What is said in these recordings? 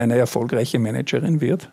eine erfolgreiche Managerin wird?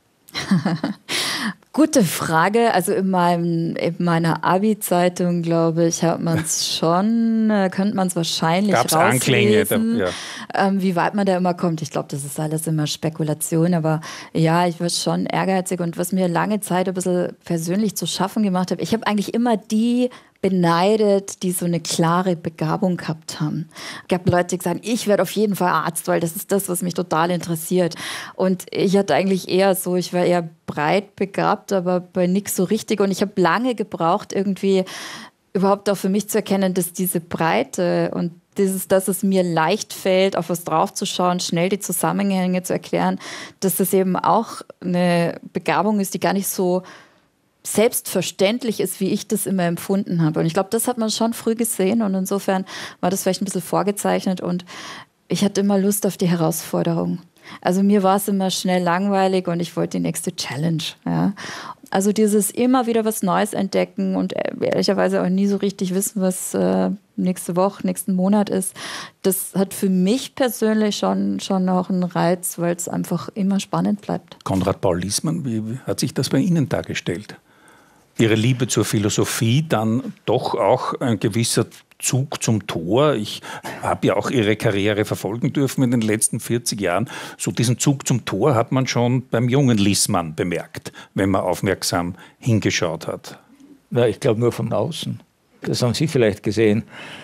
Gute Frage. Also in meiner Abi-Zeitung, glaube ich, könnte man es wahrscheinlich Gab's rauslesen, Anklänge, wie weit man da immer kommt. Ich glaube, das ist alles immer Spekulation, aber ja, ich war schon ehrgeizig und was mir lange Zeit ein bisschen persönlich zu schaffen gemacht hat, ich habe eigentlich immer die beneidet, die so eine klare Begabung gehabt haben. Es gab Leute, die gesagt haben, ich werde auf jeden Fall Arzt, weil das ist das, was mich total interessiert. Und ich hatte eigentlich ich war eher breit begabt, aber bei nichts so richtig. Und ich habe lange gebraucht, irgendwie überhaupt auch für mich zu erkennen, dass diese Breite und dass es mir leicht fällt, auf was draufzuschauen, schnell die Zusammenhänge zu erklären, dass das eben auch eine Begabung ist, die gar nicht so selbstverständlich ist, wie ich das immer empfunden habe. Und ich glaube, das hat man schon früh gesehen und insofern war das vielleicht ein bisschen vorgezeichnet und ich hatte immer Lust auf die Herausforderung. Also mir war es immer schnell langweilig und ich wollte die nächste Challenge. Ja. Also dieses immer wieder was Neues entdecken und ehrlicherweise auch nie so richtig wissen, was nächste Woche, nächsten Monat ist, das hat für mich persönlich schon auch einen Reiz, weil es einfach immer spannend bleibt. Konrad Paul Liessmann, wie hat sich das bei Ihnen dargestellt? Ihre Liebe zur Philosophie, dann doch auch ein gewisser Zug zum Tor. Ich habe ja auch Ihre Karriere verfolgen dürfen in den letzten 40 Jahren. So diesen Zug zum Tor hat man schon beim jungen Liessmann bemerkt, wenn man aufmerksam hingeschaut hat. Ja, ich glaube nur von außen. Das haben Sie vielleicht gesehen.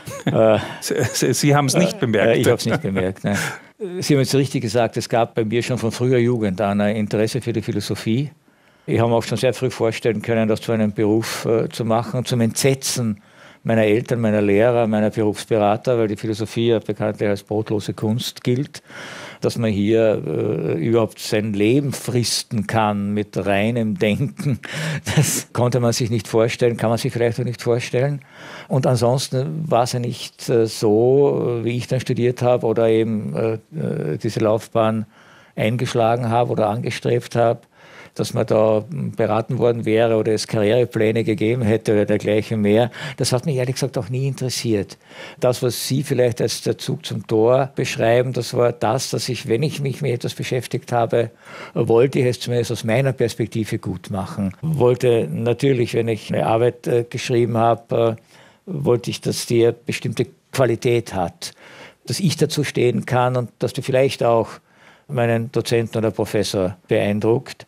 Sie haben es nicht bemerkt. Ich habe es nicht bemerkt. Nein. Sie haben jetzt richtig gesagt, es gab bei mir schon von früher Jugend an ein Interesse für die Philosophie. Ich habe mir auch schon sehr früh vorstellen können, das zu einem Beruf zu machen, zum Entsetzen meiner Eltern, meiner Lehrer, meiner Berufsberater, weil die Philosophie ja bekanntlich als brotlose Kunst gilt, dass man hier überhaupt sein Leben fristen kann mit reinem Denken. Das konnte man sich nicht vorstellen, kann man sich vielleicht auch nicht vorstellen. Und ansonsten war es ja nicht so, wie ich dann studiert habe oder eben diese Laufbahn eingeschlagen habe oder angestrebt habe, dass man da beraten worden wäre oder es Karrierepläne gegeben hätte oder dergleichen mehr. Das hat mich ehrlich gesagt auch nie interessiert. Das, was Sie vielleicht als der Zug zum Tor beschreiben, das war das, dass ich, wenn ich mich mit etwas beschäftigt habe, wollte ich es zumindest aus meiner Perspektive gut machen. Wollte natürlich, wenn ich eine Arbeit geschrieben habe, wollte ich, dass die eine bestimmte Qualität hat, dass ich dazu stehen kann und dass du vielleicht auch meinen Dozenten oder Professor beeindruckt.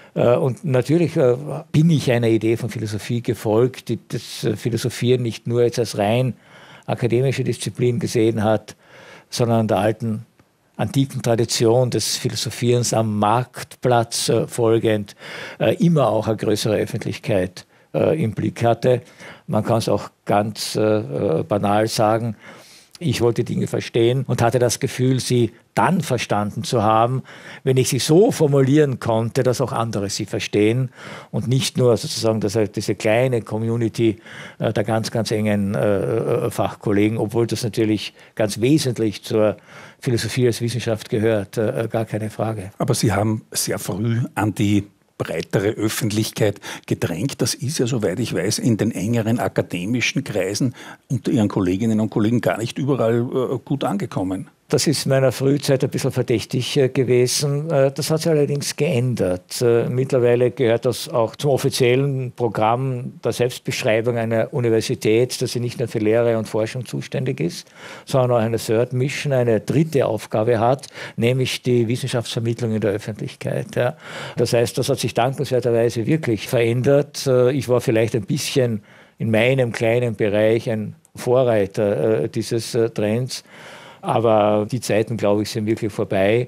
Und natürlich bin ich einer Idee von Philosophie gefolgt, die das Philosophieren nicht nur jetzt als rein akademische Disziplin gesehen hat, sondern der alten antiken Tradition des Philosophierens am Marktplatz folgend immer auch eine größere Öffentlichkeit im Blick hatte. Man kann es auch ganz banal sagen, ich wollte Dinge verstehen und hatte das Gefühl, sie dann verstanden zu haben, wenn ich sie so formulieren konnte, dass auch andere sie verstehen und nicht nur sozusagen diese kleine Community der ganz, ganz engen Fachkollegen, obwohl das natürlich ganz wesentlich zur Philosophie als Wissenschaft gehört, gar keine Frage. Aber Sie haben sehr früh an die breitere Öffentlichkeit gedrängt. Das ist ja, soweit ich weiß, in den engeren akademischen Kreisen unter Ihren Kolleginnen und Kollegen gar nicht überall gut angekommen. Das ist meiner Frühzeit ein bisschen verdächtig gewesen. Das hat sich allerdings geändert. Mittlerweile gehört das auch zum offiziellen Programm der Selbstbeschreibung einer Universität, dass sie nicht nur für Lehre und Forschung zuständig ist, sondern auch eine Third Mission, eine dritte Aufgabe hat, nämlich die Wissenschaftsvermittlung in der Öffentlichkeit. Ja. Das heißt, das hat sich dankenswerterweise wirklich verändert. Ich war vielleicht ein bisschen in meinem kleinen Bereich ein Vorreiter dieses Trends. Aber die Zeiten, glaube ich, sind wirklich vorbei.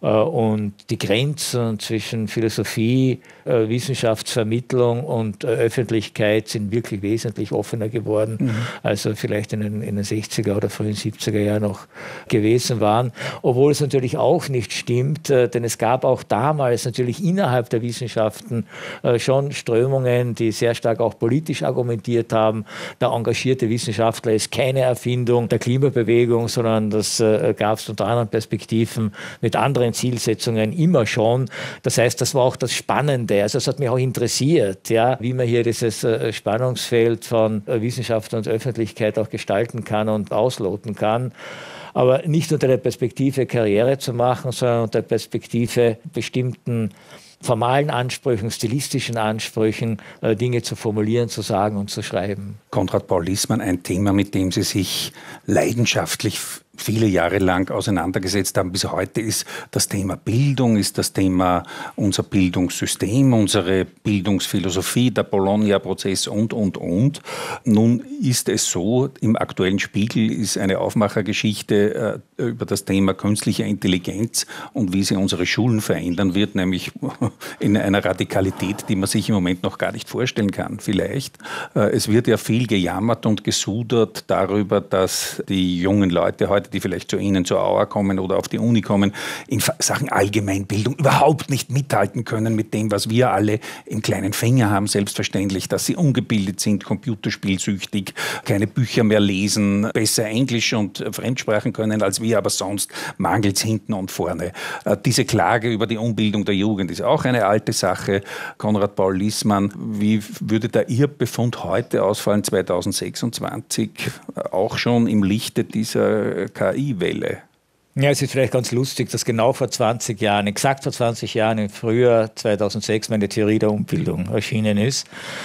Und die Grenzen zwischen Philosophie, Wissenschaftsvermittlung und Öffentlichkeit sind wirklich wesentlich offener geworden, als vielleicht in den 60er oder frühen 70er Jahren noch gewesen waren. Obwohl es natürlich auch nicht stimmt, denn es gab auch damals natürlich innerhalb der Wissenschaften schon Strömungen, die sehr stark auch politisch argumentiert haben. Der engagierte Wissenschaftler ist keine Erfindung der Klimabewegung, sondern das gab es unter anderen Perspektiven mit anderen Zielsetzungen immer schon. Das heißt, das war auch das Spannende. Also es hat mich auch interessiert, ja, wie man hier dieses Spannungsfeld von Wissenschaft und Öffentlichkeit auch gestalten kann und ausloten kann. aber nicht unter der Perspektive Karriere zu machen, sondern unter der Perspektive bestimmten formalen Ansprüchen, stilistischen Ansprüchen, Dinge zu formulieren, zu sagen und zu schreiben. Konrad Paul Liessmann, ein Thema, mit dem Sie sich leidenschaftlich viele Jahre lang auseinandergesetzt haben, bis heute ist das Thema Bildung, ist das Thema unser Bildungssystem, unsere Bildungsphilosophie, der Bologna-Prozess und. Nun ist es so, im aktuellen Spiegel ist eine Aufmachergeschichte über das Thema künstliche Intelligenz und wie sie unsere Schulen verändern wird, nämlich in einer Radikalität, die man sich im Moment noch gar nicht vorstellen kann, vielleicht. Es wird ja viel gejammert und gesudert darüber, dass die jungen Leute heute, die vielleicht zu Ihnen zur Aua kommen oder auf die Uni kommen, in Sachen Allgemeinbildung überhaupt nicht mithalten können mit dem, was wir alle im kleinen Finger haben, selbstverständlich, dass sie ungebildet sind, computerspielsüchtig, keine Bücher mehr lesen, besser Englisch und Fremdsprachen können als wir, aber sonst mangelt es hinten und vorne. Diese Klage über die Unbildung der Jugend ist auch eine alte Sache. Konrad Paul Liessmann, wie würde da Ihr Befund heute ausfallen, 2026, auch schon im Lichte dieser KI-Welle? Ja, es ist vielleicht ganz lustig, dass genau vor 20 Jahren, exakt vor 20 Jahren, im Frühjahr 2006, meine Theorie der Umbildung erschienen ist.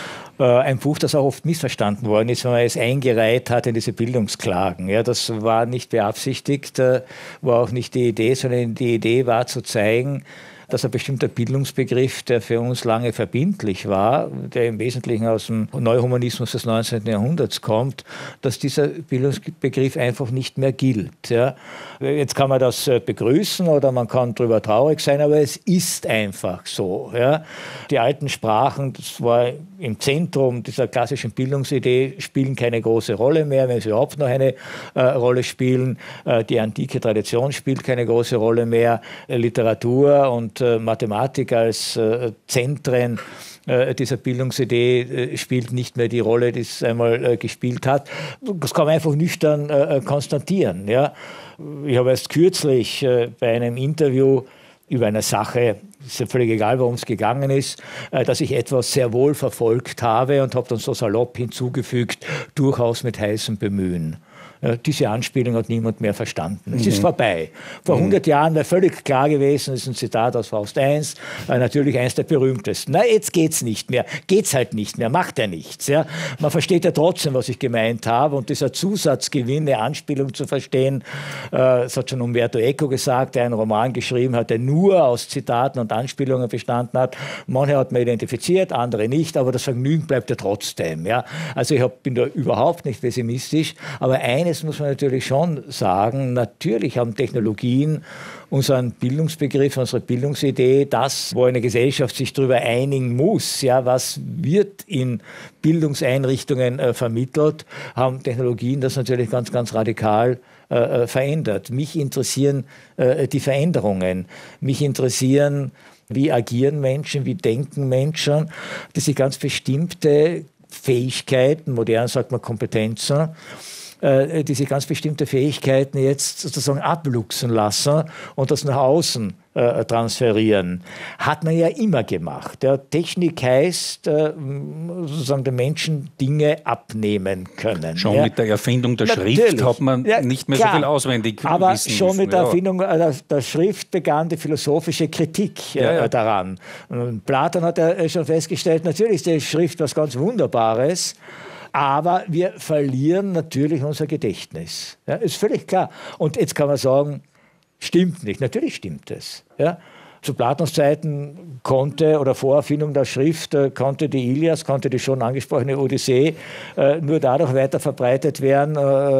Ein Buch, das auch oft missverstanden worden ist, wenn man es eingereiht hat in diese Bildungsklagen. Ja, das war nicht beabsichtigt, war auch nicht die Idee, sondern die Idee war zu zeigen, dass ein bestimmter Bildungsbegriff, der für uns lange verbindlich war, der im Wesentlichen aus dem Neuhumanismus des 19. Jahrhunderts kommt, dass dieser Bildungsbegriff einfach nicht mehr gilt. Ja. Jetzt kann man das begrüßen oder man kann darüber traurig sein, aber es ist einfach so. Ja. Die alten Sprachen, das war im Zentrum dieser klassischen Bildungsidee, spielen keine große Rolle mehr, wenn sie überhaupt noch eine Rolle spielen. Die antike Tradition spielt keine große Rolle mehr. Literatur und Mathematik als Zentren dieser Bildungsidee spielt nicht mehr die Rolle, die es einmal gespielt hat. Das kann man einfach nüchtern konstatieren. Ja. Ich habe erst kürzlich bei einem Interview über eine Sache, ist ja völlig egal, worum es gegangen ist, dass ich etwas sehr wohl verfolgt habe und habe dann so salopp hinzugefügt, durchaus mit heißem Bemühen. Diese Anspielung hat niemand mehr verstanden. Es ist vorbei. Vor 100 Jahren wäre völlig klar gewesen, das ist ein Zitat aus Faust I, natürlich eines der berühmtesten. Na, jetzt geht's nicht mehr. Geht's halt nicht mehr, macht ja nichts. Ja. Man versteht ja trotzdem, was ich gemeint habe. Und dieser Zusatzgewinn, eine Anspielung zu verstehen, das hat schon Umberto Eco gesagt, der einen Roman geschrieben hat, der nur aus Zitaten und Anspielungen bestanden hat. Manche hat man identifiziert, andere nicht, aber das Vergnügen bleibt ja trotzdem. Ja. Also ich bin da überhaupt nicht pessimistisch, aber eines muss man natürlich schon sagen, natürlich haben Technologien unseren Bildungsbegriff, unsere Bildungsidee, das, wo eine Gesellschaft sich darüber einigen muss, ja, was wird in Bildungseinrichtungen vermittelt, haben Technologien das natürlich ganz, ganz radikal verändert. Mich interessieren die Veränderungen. Mich interessieren, wie agieren Menschen, wie denken Menschen, dass sie ganz bestimmte Fähigkeiten, modern sagt man Kompetenzen, diese ganz bestimmte Fähigkeiten jetzt sozusagen abluchsen lassen und das nach außen transferieren. Hat man ja immer gemacht. Ja. Technik heißt, sozusagen den Menschen Dinge abnehmen können. Schon mit der Erfindung der Schrift hat man nicht mehr so viel auswendig aber wissen schon müssen. Mit der Erfindung der Schrift begann die philosophische Kritik daran. Und Platon hat ja schon festgestellt, natürlich ist die Schrift was ganz Wunderbares, aber wir verlieren natürlich unser Gedächtnis. Ja, ist völlig klar. Und jetzt kann man sagen, stimmt nicht. Natürlich stimmt es. Ja. Zu Platons Zeiten konnte, oder vor Erfindung der Schrift, konnte die Ilias, konnte die schon angesprochene Odyssee nur dadurch weiter verbreitet werden,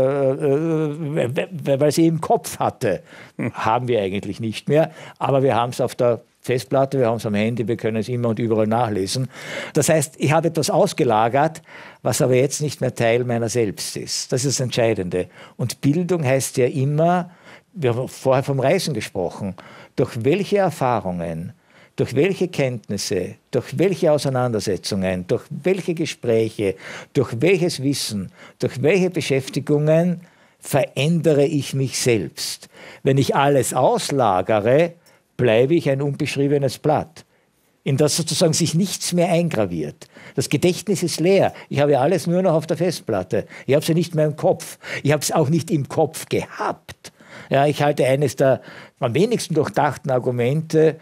weil sie im Kopf hatte. Haben wir eigentlich nicht mehr, aber wir haben es auf der Festplatte, wir haben es am Handy, wir können es immer und überall nachlesen. Das heißt, ich habe etwas ausgelagert, was aber jetzt nicht mehr Teil meiner selbst ist. Das ist das Entscheidende. Und Bildung heißt ja immer, wir haben vorher vom Reisen gesprochen, durch welche Erfahrungen, durch welche Kenntnisse, durch welche Auseinandersetzungen, durch welche Gespräche, durch welches Wissen, durch welche Beschäftigungen verändere ich mich selbst. Wenn ich alles auslagere, bleibe ich ein unbeschriebenes Blatt, in das sozusagen sich nichts mehr eingraviert. Das Gedächtnis ist leer. Ich habe alles nur noch auf der Festplatte. Ich habe es ja nicht mehr im Kopf. Ich habe es auch nicht im Kopf gehabt. Ja, ich halte eines der am wenigsten durchdachten Argumente